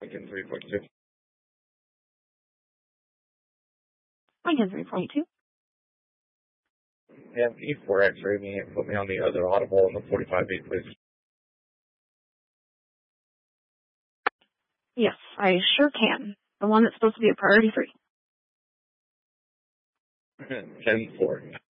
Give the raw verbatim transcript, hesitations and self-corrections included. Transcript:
Lincoln three forty-two. Lincoln three forty-two. Yeah, E four X-ray me and put me on the other audible in the forty-five eight, please. Yes, I sure can. The one that's supposed to be a priority three. ten four.